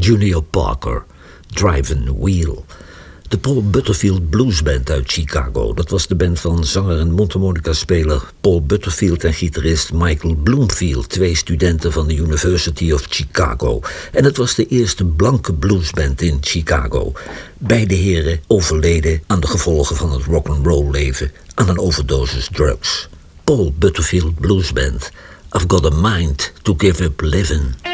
Junior Parker, Drivin' Wheel. De Paul Butterfield Blues Band uit Chicago. Dat was de band van zanger en mondharmonica-speler Paul Butterfield en gitarist Michael Bloomfield, 2 studenten van de University of Chicago. En het was de eerste blanke bluesband in Chicago. Beide heren overleden aan de gevolgen van het rock'n'roll leven, aan een overdosis drugs. Paul Butterfield Blues Band. I've got a mind to give up living.